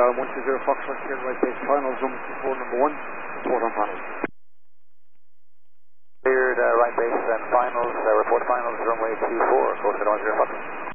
120 Foxtrot, cleared right base finals, room 4 number 1, report on finals. Cleared right base and finals, report finals, runway 24, course at 10 Foxtrot.